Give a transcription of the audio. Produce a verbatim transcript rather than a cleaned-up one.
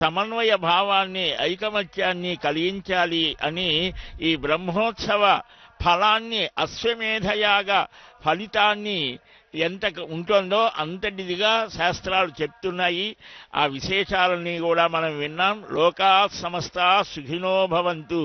సమన్వయ భావాన్ని ఐకమత్యాన్ని కలిగించాలి అని ఈ బ్రహ్మోత్సవ ఫలాన్ని అశ్వమేధయాగ ఫలితాన్ని ఎంత ఉంటుందో అంతటిదిగా శాస్త్రాలు చెప్తున్నాయి. ఆ విశేషాలని కూడా మనం విన్నాం. లోకా సమస్తా సుఖినో భవంతు.